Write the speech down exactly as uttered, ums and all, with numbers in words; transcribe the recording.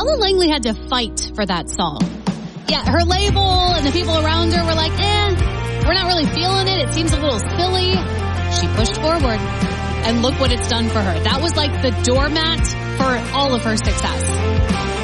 Ella Langley had to fight for that song. Yeah, her label and the people around her were like, eh, we're not really feeling it. It seems a little silly. She pushed forward, and look what it's done for her. That was like the doormat for all of her success.